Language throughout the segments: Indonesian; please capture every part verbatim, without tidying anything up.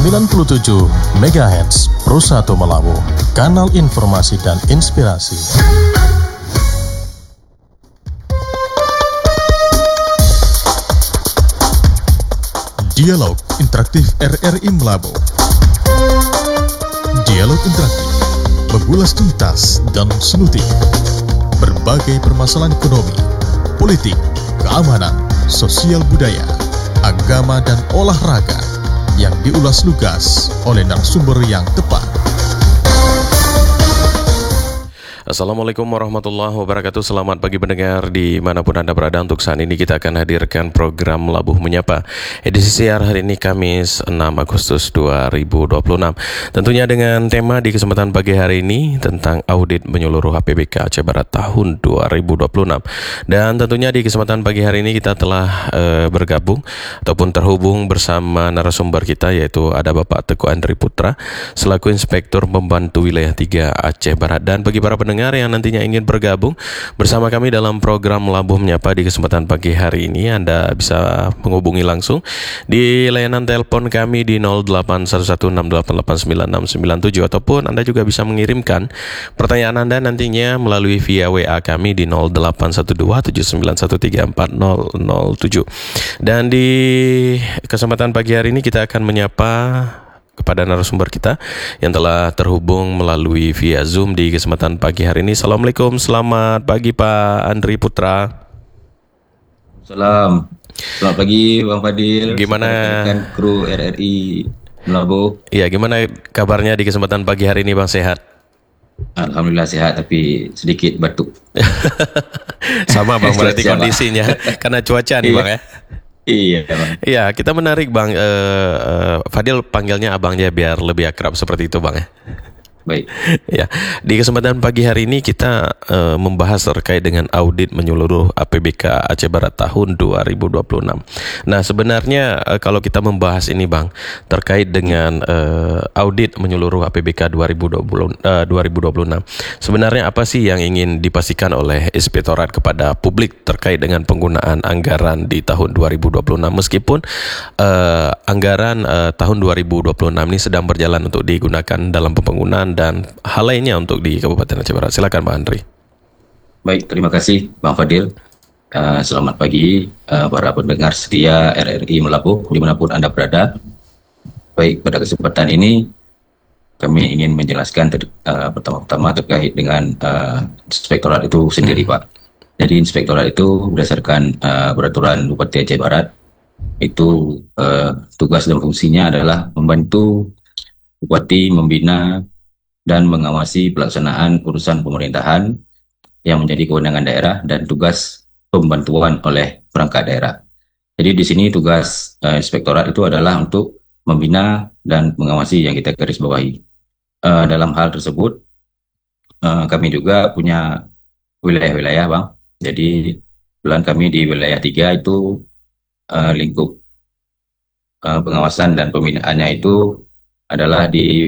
sembilan puluh tujuh megahertz Pro satu Melabu, kanal informasi dan inspirasi. Dialog Interaktif R R I Melabu. Dialog interaktif mengulas tuntas dan selutik berbagai permasalahan ekonomi, politik, keamanan, sosial budaya, agama dan olahraga yang diulas lugas oleh narasumber yang tepat. Assalamualaikum warahmatullahi wabarakatuh. Selamat pagi pendengar dimanapun Anda berada. Untuk saat ini kita akan hadirkan program Labuh Menyapa edisi siar hari ini Kamis enam Agustus dua ribu dua puluh enam. Tentunya dengan tema di kesempatan pagi hari ini tentang audit menyeluruh A P B K Aceh Barat tahun dua ribu dua puluh enam. Dan tentunya di kesempatan pagi hari ini kita telah uh, bergabung ataupun terhubung bersama narasumber kita, yaitu ada Bapak Teguh Andri Putra selaku Inspektur Pembantu Wilayah tiga Aceh Barat. Dan bagi para pendengar yang nantinya ingin bergabung bersama kami dalam program Labuh Menyapa di kesempatan pagi hari ini, Anda bisa menghubungi langsung di layanan telepon kami di nol delapan satu satu enam delapan delapan sembilan enam sembilan tujuh, ataupun Anda juga bisa mengirimkan pertanyaan Anda nantinya melalui via W A kami di nol delapan satu dua tujuh sembilan satu tiga empat nol nol tujuh. Dan di kesempatan pagi hari ini kita akan menyapa kepada narasumber kita yang telah terhubung melalui via Zoom di kesempatan pagi hari ini. Assalamualaikum, selamat pagi Pak Andri Putra. Salam, selamat pagi Bang Fadil. Gimana rekan kru R R I Melabu? Iya, gimana kabarnya di kesempatan pagi hari ini Bang, sehat? Alhamdulillah sehat, tapi sedikit batuk. Sama Bang, berarti kondisinya karena cuaca nih Bang ya. Iya Bang. Iya, kita menarik Bang. Uh, uh, Fadil panggilnya abangnya biar lebih akrab seperti itu Bang ya. Baik. Ya, di kesempatan pagi hari ini kita uh, membahas terkait dengan audit menyeluruh A P B K Aceh Barat tahun dua ribu dua puluh enam. Nah, sebenarnya uh, kalau kita membahas ini Bang, terkait dengan uh, audit menyeluruh A P B K dua ribu dua puluh, uh, dua ribu dua puluh enam, sebenarnya apa sih yang ingin dipastikan oleh Inspektorat kepada publik terkait dengan penggunaan anggaran di tahun dua ribu dua puluh enam, meskipun uh, anggaran uh, tahun dua ribu dua puluh enam ini sedang berjalan untuk digunakan dalam pembangunan dan hal lainnya untuk di Kabupaten Aceh Barat. Silakan Pak Andri. Baik, terima kasih Bang Fadil. Uh, selamat pagi uh, para pendengar setia R R I Melabu dimanapun Anda berada. Baik, pada kesempatan ini kami ingin menjelaskan ter, uh, pertama-tama terkait dengan uh, Inspektorat itu sendiri Pak. Jadi Inspektorat itu berdasarkan uh, peraturan Bupati Aceh Barat itu uh, tugas dan fungsinya adalah membantu Bupati membina dan mengawasi pelaksanaan urusan pemerintahan yang menjadi kewenangan daerah dan tugas pembantuan oleh perangkat daerah. Jadi di sini tugas uh, Inspektorat itu adalah untuk membina dan mengawasi yang kita garis bawahi. Uh, dalam hal tersebut uh, kami juga punya wilayah-wilayah Bang. Jadi kebetulan kami di wilayah tiga itu uh, lingkup uh, pengawasan dan pembinaannya itu adalah di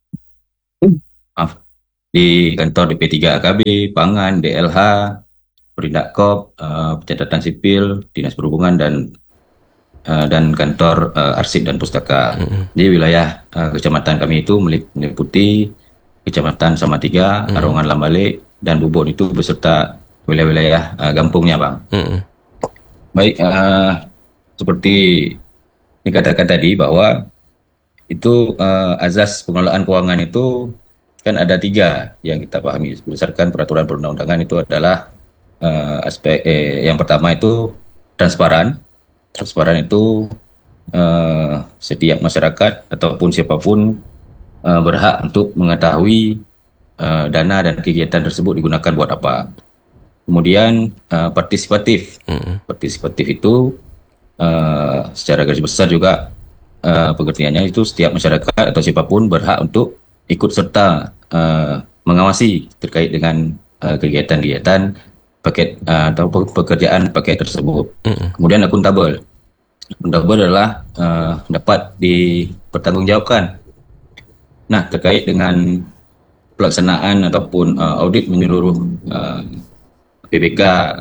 maaf, di kantor D P tiga A K B, Pangan, D L H, Perindakop, uh, Pencatatan Sipil, Dinas Perhubungan dan uh, dan kantor uh, arsip dan pustaka. Mm-hmm. Di wilayah uh, kecamatan kami itu meliputi Kecamatan Samatiga, mm-hmm. Arongan Lambale dan Bubon itu beserta wilayah-wilayah uh, gampungnya Bang. Mm-hmm. Baik, uh, seperti dikatakan tadi bahwa itu uh, azas pengelolaan keuangan itu kan ada tiga yang kita pahami berdasarkan peraturan perundang-undangan. Itu adalah uh, aspek eh, yang pertama itu transparan. Transparan itu uh, setiap masyarakat ataupun siapapun uh, berhak untuk mengetahui uh, dana dan kegiatan tersebut digunakan buat apa. Kemudian uh, partisipatif. Mm-hmm. Partisipatif itu uh, secara garis besar juga uh, pengertiannya itu setiap masyarakat atau siapapun berhak untuk ikut serta uh, mengawasi terkait dengan uh, kegiatan-kegiatan paket uh, atau pekerjaan paket tersebut. Mm-hmm. Kemudian akuntabel. Akuntabel adalah uh, dapat dipertanggungjawabkan. Nah, terkait dengan pelaksanaan ataupun uh, audit menyeluruh uh, P B K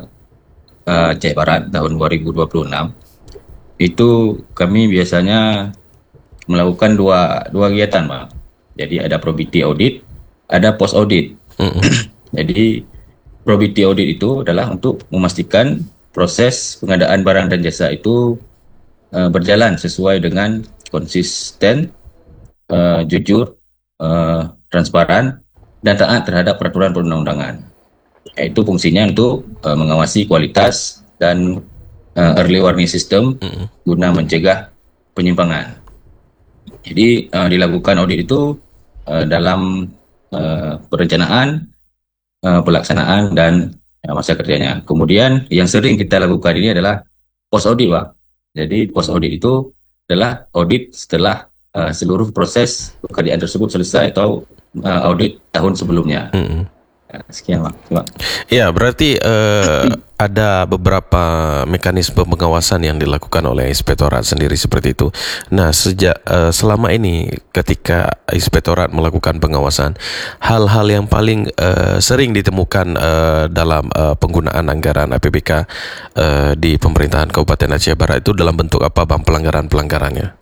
uh, Aceh Barat tahun dua ribu dua puluh enam, itu kami biasanya melakukan dua dua kegiatan, Bang. Jadi ada probity audit, ada post audit. Mm-mm. Jadi probity audit itu adalah untuk memastikan proses pengadaan barang dan jasa itu uh, berjalan sesuai dengan konsisten, uh, jujur, uh, transparan, dan taat terhadap peraturan perundang-undangan. Itu fungsinya untuk uh, mengawasi kualitas dan uh, early warning system Mm-mm. guna mencegah penyimpangan. Jadi uh, dilakukan audit itu uh, dalam uh, perencanaan, uh, pelaksanaan, dan uh, masa kerjanya. Kemudian yang sering kita lakukan ini adalah post audit, Pak. Jadi post audit itu adalah audit setelah uh, seluruh proses pekerjaan tersebut selesai atau uh, audit tahun sebelumnya. Mm-mm. Sekian, Pak. Pak. Ya, berarti eh, ada beberapa mekanisme pengawasan yang dilakukan oleh inspektorat sendiri seperti itu. Nah, sejak eh, selama ini ketika inspektorat melakukan pengawasan, hal-hal yang paling eh, sering ditemukan eh, dalam eh, penggunaan anggaran A P B K eh, di pemerintahan Kabupaten Aceh Barat itu dalam bentuk apa, Bang, pelanggaran-pelanggarannya?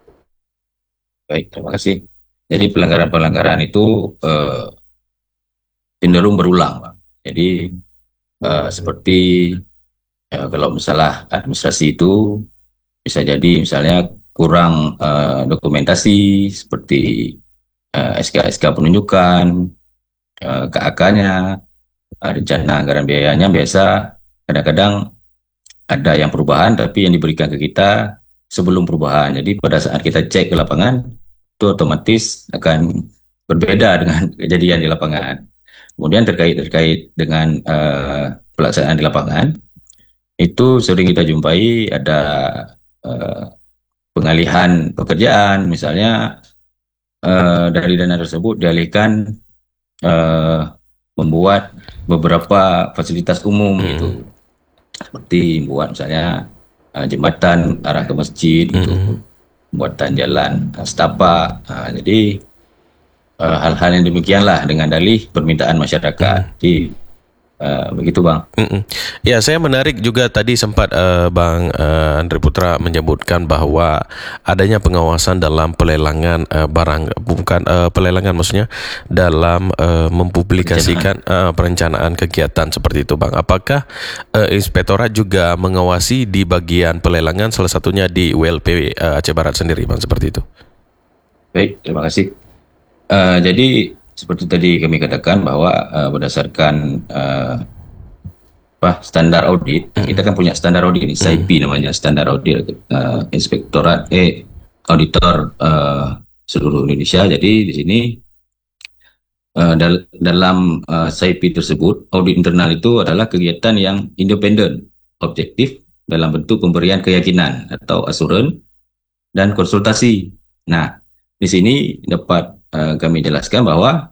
Baik, terima kasih. Jadi pelanggaran-pelanggaran itu eh, cenderung berulang, Pak. Jadi uh, seperti uh, kalau masalah administrasi itu bisa jadi misalnya kurang uh, dokumentasi seperti uh, S K S K penunjukan, uh, K A K-nya, uh, rencana anggaran biayanya. Biasa kadang-kadang ada yang perubahan tapi yang diberikan ke kita sebelum perubahan. Jadi pada saat kita cek ke lapangan itu otomatis akan berbeda dengan kejadian di lapangan. Kemudian terkait terkait dengan uh, pelaksanaan di lapangan, itu sering kita jumpai ada uh, pengalihan pekerjaan, misalnya uh, dari dana tersebut dialihkan uh, membuat beberapa fasilitas umum Hmm. gitu, seperti membuat misalnya uh, jembatan arah ke masjid, gitu, Hmm. pembuatan jalan uh, setapak. Uh, jadi Uh, hal-hal yang demikianlah dengan dalih permintaan masyarakat. Jadi uh, begitu, Bang. Mm-mm. Ya, saya menarik juga tadi sempat uh, Bang uh, Andre Putra menyebutkan bahwa adanya pengawasan dalam pelelangan uh, barang, bukan uh, pelelangan maksudnya dalam uh, mempublikasikan uh, perencanaan kegiatan seperti itu, Bang. Apakah uh, inspektorat juga mengawasi di bagian pelelangan, salah satunya di W L P uh, Aceh Barat sendiri, Bang, seperti itu? Baik, terima kasih. Uh, jadi seperti tadi kami katakan bahwa uh, berdasarkan uh, apa, standar audit, mm. kita kan punya standar audit, S I P mm. namanya, standar audit uh, inspektorat eh auditor uh, seluruh Indonesia. Jadi di sini uh, dal dalam uh, S I P tersebut, audit internal itu adalah kegiatan yang independen, objektif dalam bentuk pemberian keyakinan atau assurance dan konsultasi. Nah, di sini dapat Uh, kami jelaskan bahwa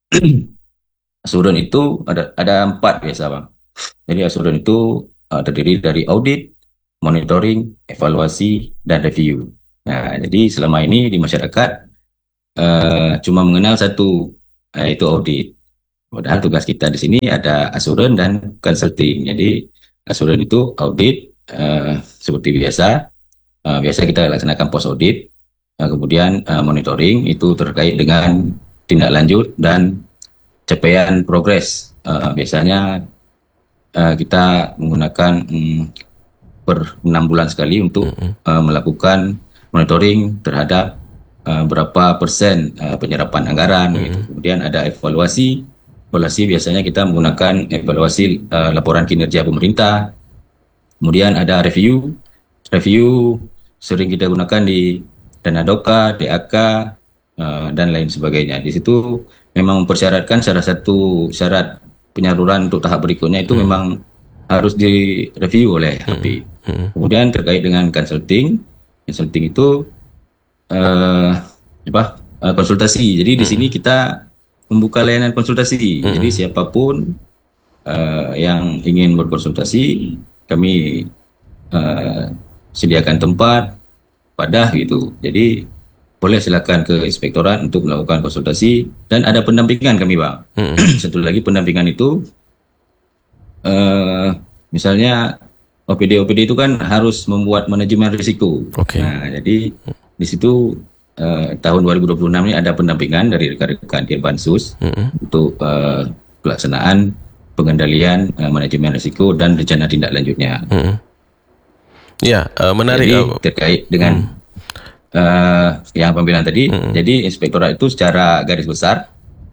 asuran itu ada ada empat biasa, Bang. Jadi asuran itu uh, terdiri dari audit, monitoring, evaluasi, dan review. Nah, jadi selama ini di masyarakat uh, cuma mengenal satu, yaitu audit. Padahal tugas kita di sini ada asuran dan consulting. Jadi asuran itu audit uh, seperti biasa. Uh, biasa kita laksanakan post audit. Kemudian uh, monitoring itu terkait dengan tindak lanjut dan capaian progres. Uh, biasanya uh, kita menggunakan um, per enam bulan sekali untuk uh, melakukan monitoring terhadap uh, berapa persen uh, penyerapan anggaran. Mm-hmm. Gitu. Kemudian ada evaluasi. Evaluasi biasanya kita menggunakan evaluasi uh, laporan kinerja pemerintah. Kemudian ada review. Review sering kita gunakan di Dana Doka, D A K, uh, dan lain sebagainya. Di situ memang mempersyaratkan salah satu syarat penyaluran untuk tahap berikutnya itu hmm. memang harus direview oleh H P. Hmm. Hmm. Kemudian terkait dengan consulting, consulting itu uh, apa? Uh, konsultasi. Jadi hmm. di sini kita membuka layanan konsultasi. Hmm. Jadi siapapun uh, yang ingin berkonsultasi, kami uh, sediakan tempat padah gitu. Jadi boleh silakan ke inspektorat untuk melakukan konsultasi dan ada pendampingan kami, Bang. Mm-hmm. Satu lagi pendampingan itu uh, misalnya O P D O P D itu kan harus membuat manajemen risiko. Okay. Nah, jadi di situ uh, tahun dua ribu dua puluh enam ini ada pendampingan dari rekan-rekan Dirbansus mm-hmm. untuk uh, pelaksanaan pengendalian uh, manajemen risiko dan rencana tindak lanjutnya. Mm-hmm. Ya, uh, menarik. Jadi terkait dengan mm. uh, yang pembilang tadi, mm-hmm. jadi inspektorat itu secara garis besar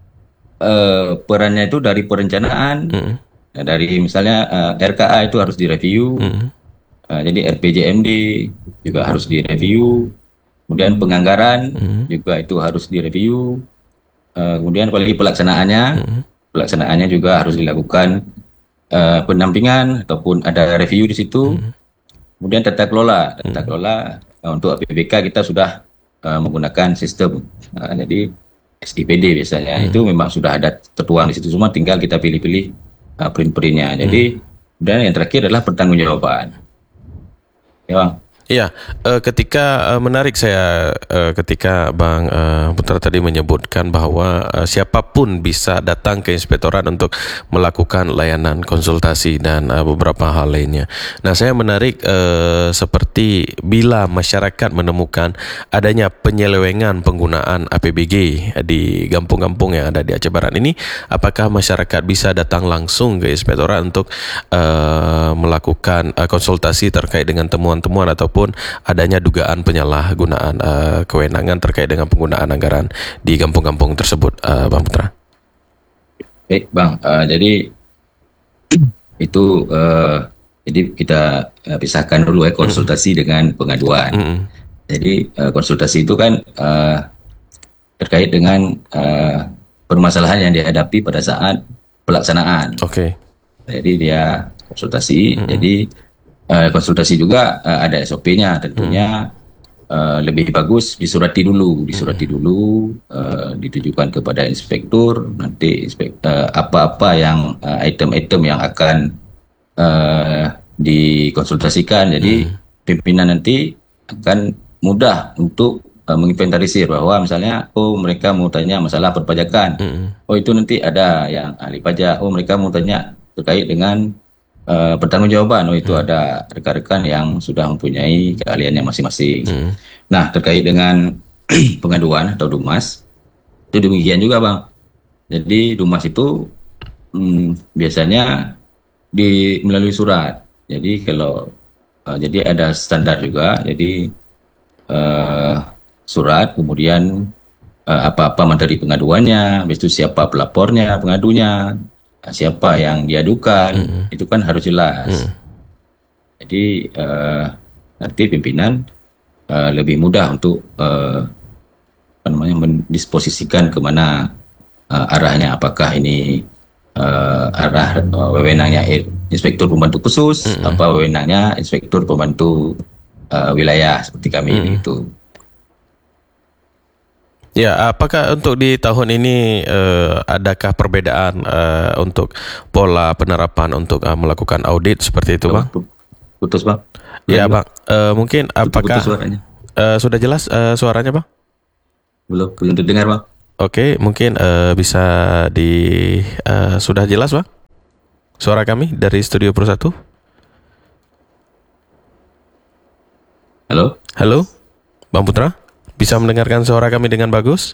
uh, perannya itu dari perencanaan, mm-hmm. dari misalnya uh, R K A itu harus direview. Mm-hmm. Uh, jadi R P J M D juga harus direview, kemudian penganggaran mm-hmm. juga itu harus direview, uh, kemudian apalagi pelaksanaannya, mm-hmm. pelaksanaannya juga harus dilakukan uh, pendampingan ataupun ada review di situ, mm-hmm. kemudian tata kelola, tata mm-hmm. kelola uh, untuk A P B K kita sudah uh, menggunakan sistem, uh, jadi S I P D biasanya mm-hmm. itu memang sudah ada tertuang di situ semua, tinggal kita pilih-pilih uh, print-printnya. Jadi mm-hmm. dan yang terakhir adalah pertanggungjawaban. Ya Bang. Iya, uh, ketika uh, menarik saya uh, ketika Bang uh, Putra tadi menyebutkan bahwa uh, siapapun bisa datang ke inspektorat untuk melakukan layanan konsultasi dan uh, beberapa hal lainnya. Nah, saya menarik uh, seperti bila masyarakat menemukan adanya penyelewengan penggunaan A P B G di kampung-kampung yang ada di Aceh Barat ini, apakah masyarakat bisa datang langsung ke inspektorat untuk uh, melakukan uh, konsultasi terkait dengan temuan-temuan atau pun adanya dugaan penyalahgunaan uh, kewenangan terkait dengan penggunaan anggaran di kampung-kampung tersebut, uh, Bang Putra? Baik Bang, uh, jadi itu uh, jadi kita uh, pisahkan dulu ya konsultasi mm. dengan pengaduan. Mm. Jadi uh, konsultasi itu kan uh, terkait dengan uh, permasalahan yang dihadapi pada saat pelaksanaan. Oke. Okay. Jadi dia konsultasi, mm. jadi Uh, konsultasi juga uh, ada S O P-nya tentunya. hmm. uh, lebih bagus disurati dulu disurati hmm. dulu uh, ditujukan kepada inspektur, nanti inspek, uh, apa-apa yang uh, item-item yang akan uh, dikonsultasikan, jadi hmm. pimpinan nanti akan mudah untuk uh, menginventarisir bahwa misalnya oh mereka mau tanya masalah perpajakan, hmm. oh itu nanti ada yang ahli pajak, oh mereka mau tanya terkait dengan Uh, pertanggungjawaban, oh itu hmm. ada rekan-rekan yang sudah mempunyai keahliannya masing-masing. Hmm. Nah, terkait dengan pengaduan atau Dumas, itu demikian juga Bang. Jadi Dumas itu hmm, biasanya di melalui surat. Jadi kalau uh, jadi ada standar juga. Jadi uh, surat, kemudian uh, apa-apa materi pengaduannya, habis itu siapa pelapornya, pengadunya, siapa yang diadukan, mm-hmm. itu kan harus jelas. Mm. Jadi uh, nanti pimpinan uh, lebih mudah untuk uh, apa namanya mendisposisikan kemana uh, arahnya. Apakah ini uh, arah uh, wewenangnya inspektur pembantu khusus, mm-hmm. apa wewenangnya inspektur pembantu uh, wilayah seperti kami mm-hmm. itu. Ya, apakah untuk di tahun ini uh, adakah perbedaan uh, untuk pola penerapan untuk uh, melakukan audit seperti itu, Bang? Putus, Bang. Ya, Bang. Uh, mungkin apakah putus suaranya. Uh, sudah jelas uh, suaranya, Bang? Belum, belum terdengar, Bang. Oke, mungkin uh, bisa di uh, sudah jelas, Bang? Suara kami dari Studio Pro satu. Halo? Halo, Bang Putra? Bisa mendengarkan suara kami dengan bagus?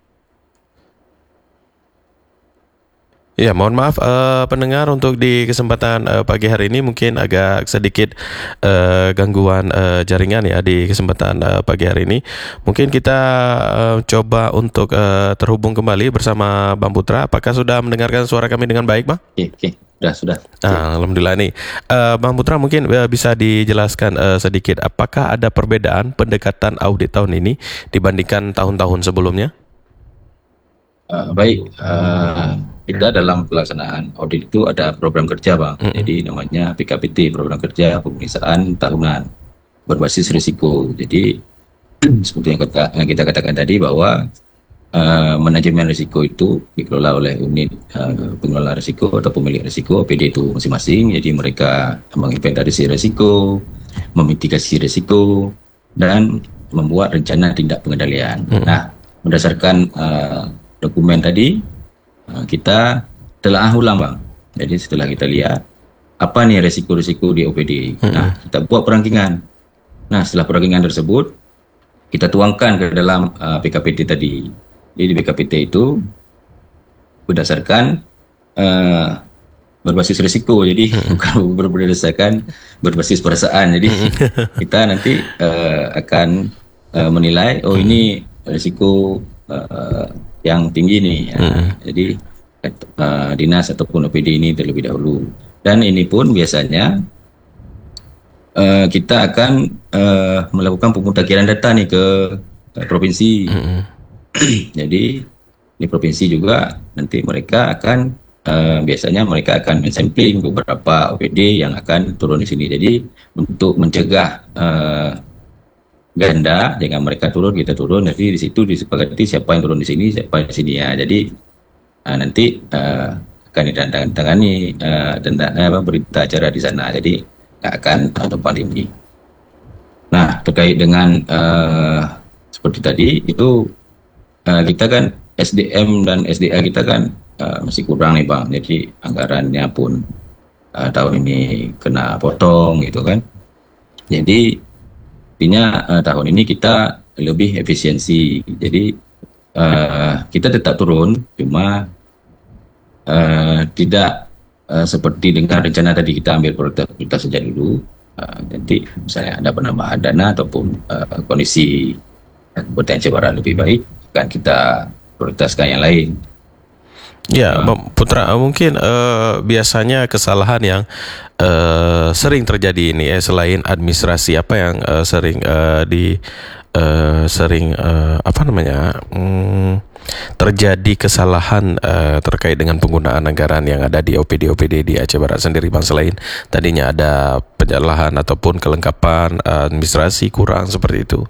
Ya, mohon maaf uh, pendengar, untuk di kesempatan uh, pagi hari ini mungkin agak sedikit uh, gangguan uh, jaringan ya di kesempatan uh, pagi hari ini. Mungkin kita uh, coba untuk uh, terhubung kembali bersama Bang Putra. Apakah sudah mendengarkan suara kami dengan baik, Bang? Oke, oke. Sudah, sudah. Nah, alhamdulillah nih. Uh, Bang Putra mungkin uh, bisa dijelaskan uh, sedikit apakah ada perbedaan pendekatan audit tahun ini dibandingkan tahun-tahun sebelumnya? Uh, baik, uh, kita dalam pelaksanaan audit itu ada program kerja, Bang. Mm-hmm. Jadi namanya P K P T, program kerja pemeriksaan tahunan berbasis risiko. Jadi seperti yang, kata, yang kita katakan tadi bahwa Uh, manajemen risiko itu dikelola oleh unit uh, pengelola risiko atau pemilik risiko, P D itu masing-masing. Jadi mereka menginventarisir risiko, memitigasi risiko, dan membuat rencana tindak pengendalian. Hmm. Nah, berdasarkan uh, dokumen tadi, uh, kita telah ulang, Bang. Jadi setelah kita lihat apa nih risiko-risiko di O P D, hmm. nah kita buat perangkingan. Nah, setelah perangkingan tersebut, kita tuangkan ke dalam uh, P K P T tadi. Jadi di P K P T itu berdasarkan uh, berbasis risiko, jadi bukan berdasarkan berbasis perasaan. Jadi kita nanti uh, akan uh, menilai, oh ini risiko uh, yang tinggi nih. Uh, jadi uh, dinas ataupun O P D ini terlebih dahulu. Dan ini pun biasanya uh, kita akan uh, melakukan pemutakhiran data nih ke uh, provinsi. Jadi di provinsi juga nanti mereka akan uh, biasanya mereka akan mensampling beberapa O P D yang akan turun di sini. Jadi untuk mencegah uh, ganda, dengan mereka turun kita turun, nanti di situ disepakati siapa yang turun di sini, siapa di sini ya. Jadi uh, nanti uh, akan ditandatangani uh, tentang apa berita acara di sana. Jadi nggak akan tempat tinggi. Nah, terkait dengan uh, seperti tadi itu uh, kita kan S D M dan S D A kita kan uh, masih kurang nih Bang. Jadi anggarannya pun uh, tahun ini kena potong gitu kan. Jadi artinya uh, tahun ini kita lebih efisiensi. Jadi uh, kita tetap turun, cuma uh, tidak uh, seperti dengan rencana tadi kita ambil prioritas saja dulu. Uh, nanti misalnya ada penambahan dana ataupun uh, kondisi potensi barang lebih baik, akan kita prioritaskan yang lain. Ya, Putra, mungkin uh, biasanya kesalahan yang uh, sering terjadi ini ya, selain administrasi, apa yang uh, sering uh, di uh, sering uh, apa namanya um, terjadi kesalahan uh, terkait dengan penggunaan anggaran yang ada di O P D O P D di Aceh Barat sendiri Bang, selain tadinya ada penyalahan ataupun kelengkapan uh, administrasi kurang seperti itu.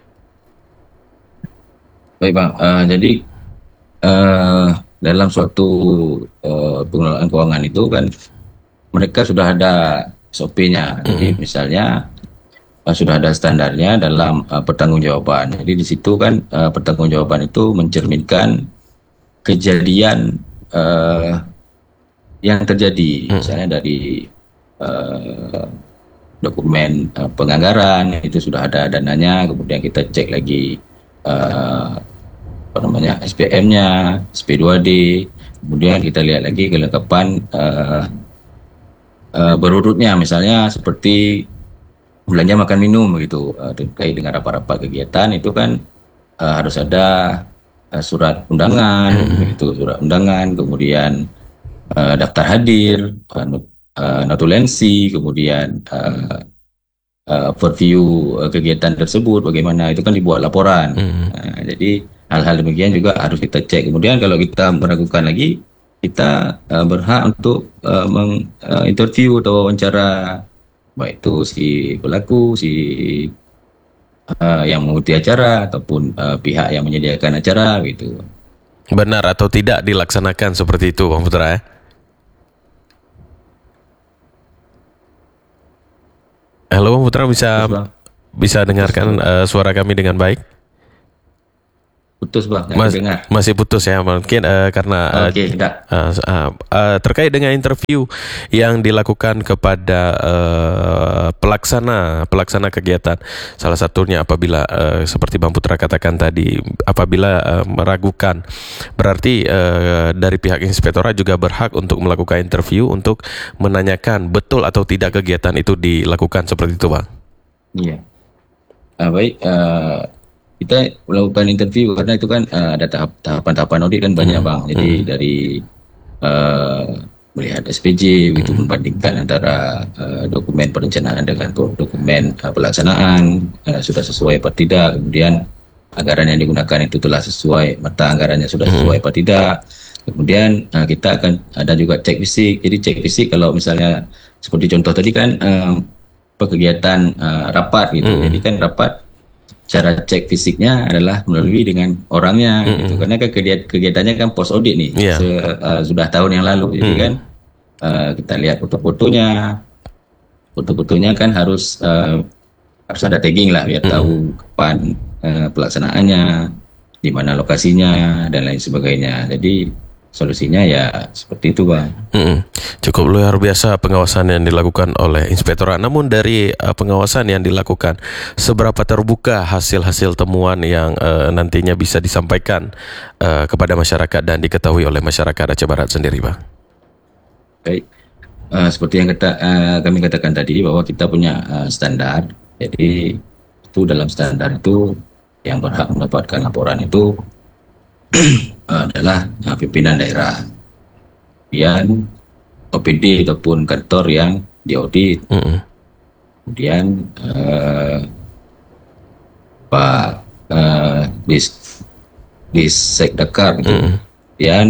Baik Bang, uh, jadi uh, dalam suatu uh, pengelolaan keuangan itu kan mereka sudah ada S O P-nya. Jadi misalnya uh, sudah ada standarnya dalam uh, pertanggungjawaban. Jadi di situ kan uh, pertanggungjawaban itu mencerminkan kejadian uh, yang terjadi. Misalnya dari uh, dokumen uh, penganggaran itu sudah ada dananya, kemudian kita cek lagi uh, apa namanya S P M-nya, S P dua D, kemudian kita lihat lagi kelengkapan uh, uh, berurutnya, misalnya seperti belanja makan minum begitu, uh, terkait dengan rapat-rapat kegiatan itu kan uh, harus ada uh, surat undangan, begitu, surat undangan, kemudian uh, daftar hadir, uh, uh, notulensi, kemudian uh, uh, overview uh, kegiatan tersebut, bagaimana itu kan dibuat laporan. Mm. Uh, jadi hal-hal demikian juga harus kita cek. Kemudian kalau kita meragukan lagi, kita uh, berhak untuk uh, menginterview uh, atau wawancara baik itu si pelaku, si uh, yang mengikuti acara ataupun uh, pihak yang menyediakan acara gitu. Benar atau tidak dilaksanakan seperti itu Bang Putra ya? Halo Bang Putra, bisa Terus, bisa dengarkan uh, suara kami dengan baik? Putus Bang, Mas, dengar. Masih putus ya, mungkin uh, karena uh, Oke, tidak. Uh, uh, uh, terkait dengan interview yang dilakukan kepada uh, pelaksana pelaksana kegiatan, salah satunya apabila uh, seperti Bang Putra katakan tadi, apabila uh, meragukan, berarti uh, dari pihak inspektorat juga berhak untuk melakukan interview untuk menanyakan betul atau tidak kegiatan itu dilakukan seperti itu Bang. Iya. Uh, baik. Uh... Kita melakukan interview karena itu kan uh, ada tahap tahapan-tahapan audit kan banyak hmm. Bang. Jadi hmm. dari uh, melihat S P J begitu, hmm. membandingkan antara uh, dokumen perencanaan dengan dokumen uh, pelaksanaan uh, sudah sesuai atau tidak, kemudian anggaran yang digunakan itu telah sesuai, mata anggarannya sudah sesuai atau hmm. tidak. Kemudian uh, kita akan ada juga cek fisik. Jadi cek fisik kalau misalnya seperti contoh tadi kan uh, kegiatan uh, rapat gitu. Hmm. Jadi kan rapat, cara cek fisiknya adalah melalui dengan orangnya, mm-hmm. gitu. Karena kan kegiatannya kan post audit nih, yeah. Se, uh, sudah tahun yang lalu, jadi mm-hmm. kan uh, kita lihat foto-fotonya, foto-fotonya kan harus uh, harus ada tagging lah biar mm-hmm. tahu kapan uh, pelaksanaannya, di mana lokasinya dan lain sebagainya. Jadi solusinya ya seperti itu Bang. Mm-hmm. Cukup luar biasa pengawasan yang dilakukan oleh inspektorat. Namun dari uh, pengawasan yang dilakukan, seberapa terbuka hasil-hasil temuan yang uh, nantinya bisa disampaikan uh, kepada masyarakat dan diketahui oleh masyarakat Aceh Barat sendiri, Bang? Baik, uh, seperti yang kata, uh, kami katakan tadi bahwa kita punya uh, standar. Jadi itu dalam standar itu yang berhak mendapatkan laporan itu adalah uh, pimpinan daerah, kemudian O P D ataupun kantor yang diaudit, mm-hmm. kemudian uh, Pak uh, dis Dissekdakar, mm-hmm. kemudian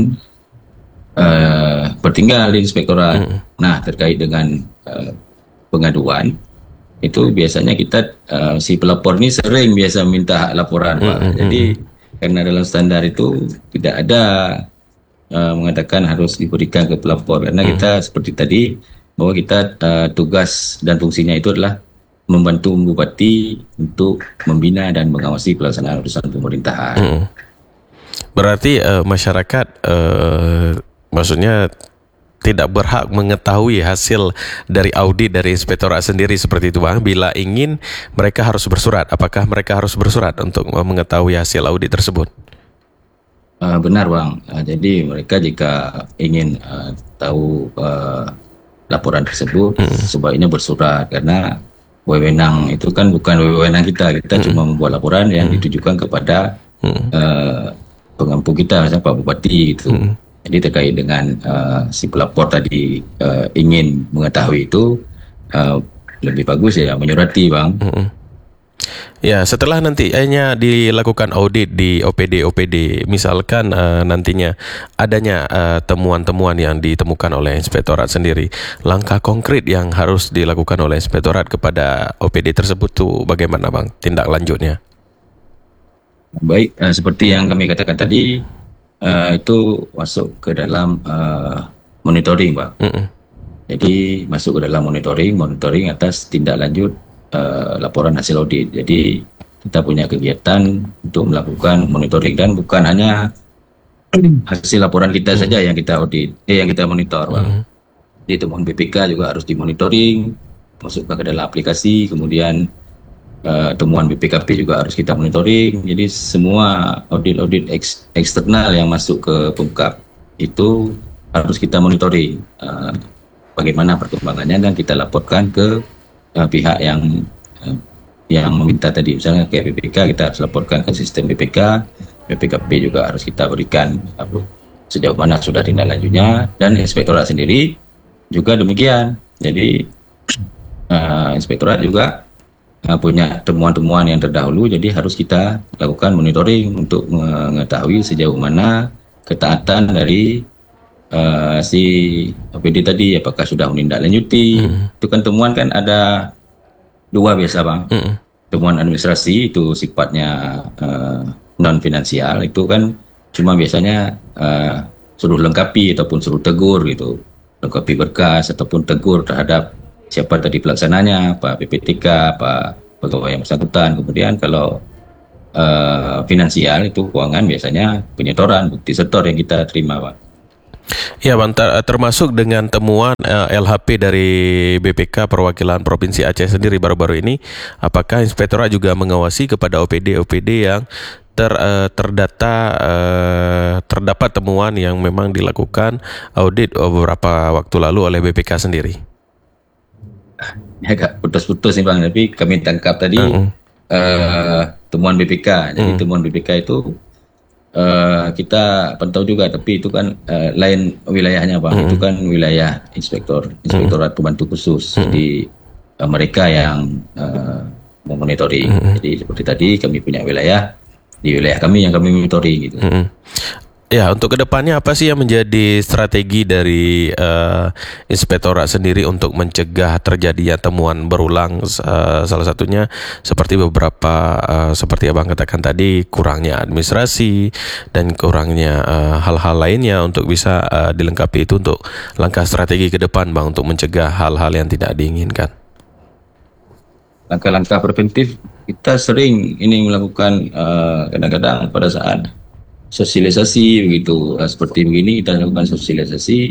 uh, bertinggal di inspektorat. Mm-hmm. Nah, terkait dengan uh, pengaduan itu biasanya kita uh, si pelapor ini sering biasa minta laporan, mm-hmm. Pak. Jadi karena dalam standar itu tidak ada Uh, mengatakan harus diberikan ke pelapor, karena hmm. kita seperti tadi bahwa kita uh, tugas dan fungsinya itu adalah membantu bupati untuk membina dan mengawasi pelaksanaan urusan pemerintahan. Hmm. Berarti uh, masyarakat uh, maksudnya tidak berhak mengetahui hasil dari audit dari inspektorat sendiri seperti itu, Bang. Bila ingin, mereka harus bersurat. Apakah mereka harus bersurat untuk mengetahui hasil audit tersebut? Uh, benar, Bang. Uh, jadi mereka jika ingin uh, tahu uh, laporan tersebut, hmm. sebaiknya bersurat, karena wewenang itu kan bukan wewenang kita. Kita hmm. cuma membuat laporan yang hmm. ditujukan kepada hmm. uh, pengampu kita, misalnya Pak Bupati gitu. Hmm. Jadi terkait dengan uh, si pelapor tadi uh, ingin mengetahui itu, uh, lebih bagus ya menyurati, Bang. Hmm. Ya, setelah nantinya dilakukan audit di O P D O P D, misalkan uh, nantinya adanya uh, temuan-temuan yang ditemukan oleh inspektorat sendiri, langkah konkret yang harus dilakukan oleh inspektorat kepada O P D tersebut tuh bagaimana, Bang, tindak lanjutnya? Baik, uh, seperti yang kami katakan tadi, uh, itu masuk ke dalam uh, monitoring, Bang. Mm-mm. Jadi masuk ke dalam monitoring, monitoring atas tindak lanjut Uh, laporan hasil audit. Jadi kita punya kegiatan untuk melakukan monitoring, dan bukan hanya hasil laporan kita mm. saja yang kita audit, eh, yang kita monitor, Bang. Mm. Di temuan B P K juga harus dimonitoring, masukkan ke dalam aplikasi, kemudian uh, temuan B P K P juga harus kita monitoring. Jadi semua audit-audit eks, eksternal yang masuk ke Pemkap itu harus kita monitoring uh, bagaimana perkembangannya, dan kita laporkan ke Uh, pihak yang uh, yang meminta tadi, misalnya kayak B P K, kita harus laporkan ke sistem B P K, B P K P juga harus kita berikan uh, sejauh mana sudah tindak lanjutnya, dan inspektorat sendiri juga demikian. Jadi uh, inspektorat juga uh, punya temuan-temuan yang terdahulu, jadi harus kita lakukan monitoring untuk mengetahui sejauh mana ketaatan dari Uh, si O P D tadi, apakah sudah menindaklanjuti. Mm. Itu kan temuan kan ada dua biasa, Bang. Mm. Temuan administrasi itu sifatnya uh, non finansial, itu kan cuma biasanya uh, suruh lengkapi ataupun suruh tegur gitu, lengkapi berkas ataupun tegur terhadap siapa tadi pelaksananya, Pak P P T K, Pak pegawai yang bersangkutan. Kemudian kalau uh, finansial itu keuangan, biasanya penyetoran bukti setor yang kita terima, Pak. Ya, Bang, termasuk dengan temuan uh, L H P dari B P K Perwakilan Provinsi Aceh sendiri baru-baru ini, apakah inspektorat juga mengawasi kepada O P D O P D yang ter, uh, terdata uh, terdapat temuan yang memang dilakukan audit beberapa waktu lalu oleh B P K sendiri? Ya, agak putus-putus nih, Bang, tapi kami tangkap tadi uh-uh. uh, temuan B P K. Jadi uh. temuan B P K itu Uh, kita pantau juga, tapi itu kan uh, lain wilayahnya, Bang. Mm-hmm. Itu kan wilayah inspektor, inspektorat pembantu khusus. Mm-hmm. Jadi uh, mereka yang uh, memonitoring. Mm-hmm. Jadi seperti tadi kami punya wilayah, di wilayah kami yang kami monitoring gitu. Mm-hmm. Ya, untuk kedepannya apa sih yang menjadi strategi dari uh, inspektorat sendiri untuk mencegah terjadinya temuan berulang? Uh, salah satunya seperti beberapa uh, seperti Abang katakan tadi, kurangnya administrasi dan kurangnya uh, hal-hal lainnya, untuk bisa uh, dilengkapi itu untuk langkah strategi ke depan, Bang, untuk mencegah hal-hal yang tidak diinginkan. Langkah-langkah preventif kita sering ini melakukan uh, kadang-kadang pada saat sosialisasi begitu, uh, seperti begini kita lakukan sosialisasi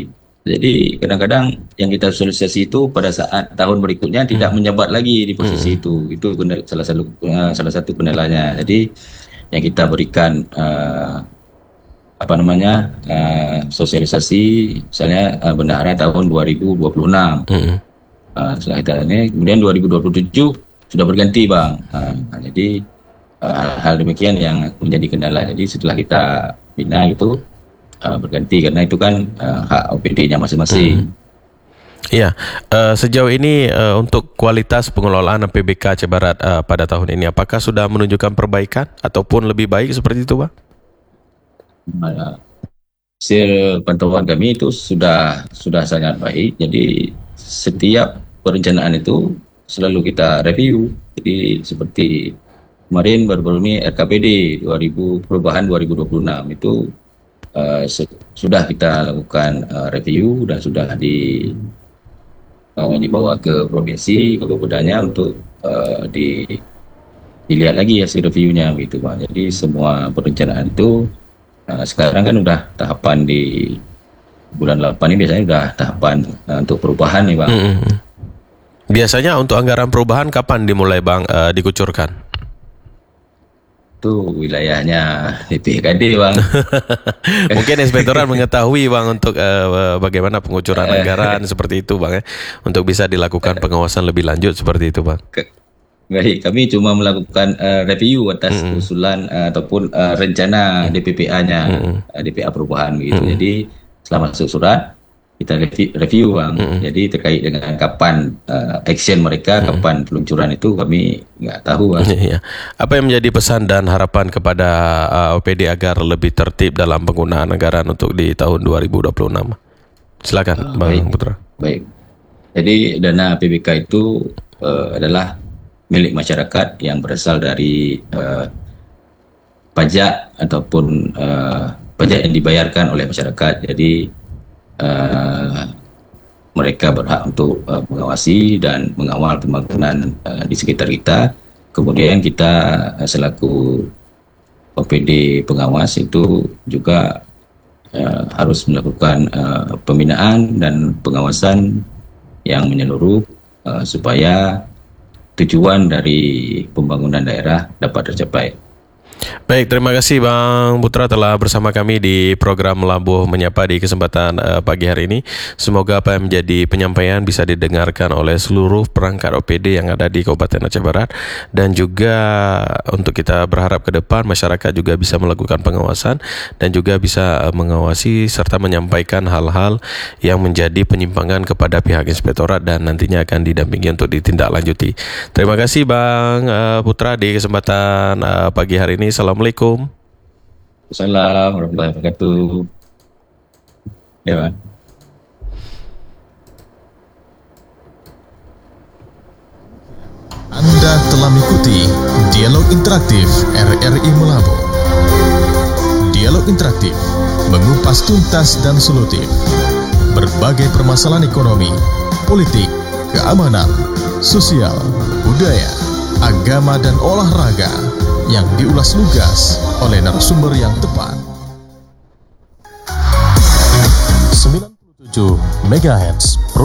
Jadi kadang-kadang yang kita sosialisasi itu pada saat tahun berikutnya tidak Hmm. menjabat lagi di posisi Hmm. itu. Itu kendala- salah satu uh, salah satu kendalanya. Jadi yang kita berikan uh, apa namanya uh, sosialisasi, misalnya uh, bendahara tahun dua ribu dua puluh enam. Hmm. Uh, setelah kita ini, kemudian dua ribu dua puluh tujuh sudah berganti, Bang. Uh, jadi uh, hal-hal demikian yang menjadi kendala. Jadi setelah kita bina itu uh, berganti, karena itu kan uh, hak O P D-nya masing-masing. Hmm. Iya, eh, sejauh ini eh, untuk kualitas pengelolaan P B K Aceh Barat eh, pada tahun ini, apakah sudah menunjukkan perbaikan ataupun lebih baik seperti itu, Bang? Uh, hasil pantauan kami itu sudah sudah sangat baik. Jadi setiap perencanaan itu selalu kita review. Jadi seperti kemarin baru-baru ini R K P D dua ribu perubahan dua ribu dua puluh enam itu uh, sudah kita lakukan uh, review dan sudah di uh, dibawa ke provinsi ke Bapedanya untuk uh, di dilihat lagi hasil reviewnya gitu, Pak. Jadi semua perencanaan itu uh, sekarang kan udah tahapan di bulan delapan ini, biasanya udah tahapan uh, untuk perubahan nih, Bang. Hmm. Biasanya untuk anggaran perubahan kapan dimulai, Bang, eh, dikucurkan? Itu wilayahnya D P K D, Bang. Mungkin inspektorat mengetahui, Bang, untuk eh, bagaimana pengucuran anggaran seperti itu, Bang, ya, untuk bisa dilakukan pengawasan lebih lanjut seperti itu, Bang. Ke- Baik, kami cuma melakukan uh, review atas Mm-mm. usulan uh, ataupun uh, rencana D P P A-nya, Mm-mm. uh, D P A perubahan gitu. Mm-mm. Jadi setelah masuk surat kita review, review Bang. Mm-mm. Jadi terkait dengan kapan uh, action mereka, kapan peluncuran itu kami nggak tahu, Bang. Iya. Apa yang menjadi pesan dan harapan kepada uh, O P D agar lebih tertib dalam penggunaan anggaran untuk di tahun dua ribu dua puluh enam? Silakan, Bang Baik. Putra. Baik. Jadi dana P B K itu uh, adalah milik masyarakat yang berasal dari uh, pajak ataupun uh, pajak yang dibayarkan oleh masyarakat. Jadi uh, mereka berhak untuk uh, mengawasi dan mengawal pembangunan uh, di sekitar kita. Kemudian kita uh, selaku O P D pengawas itu juga uh, harus melakukan uh, pembinaan dan pengawasan yang menyeluruh uh, supaya tujuan dari pembangunan daerah dapat tercapai. Baik, terima kasih Bang Putra telah bersama kami di program Labuh Menyapa di kesempatan uh, pagi hari ini. Semoga apa yang menjadi penyampaian bisa didengarkan oleh seluruh perangkat O P D yang ada di Kabupaten Aceh Barat, dan juga untuk kita berharap ke depan masyarakat juga bisa melakukan pengawasan dan juga bisa uh, mengawasi serta menyampaikan hal-hal yang menjadi penyimpangan kepada pihak inspektorat dan nantinya akan didampingi untuk ditindaklanjuti. Terima kasih Bang uh, Putra di kesempatan uh, pagi hari ini. Assalamualaikum. Assalamualaikum warahmatullahi wabarakatuh. Ya, Pak. Anda telah mengikuti Dialog Interaktif R R I Melabuh. Dialog Interaktif mengupas tuntas dan solutif berbagai permasalahan ekonomi, politik, keamanan, sosial, budaya, agama, dan olahraga yang diulas lugas oleh narasumber yang tepat. sembilan puluh tujuh megahertz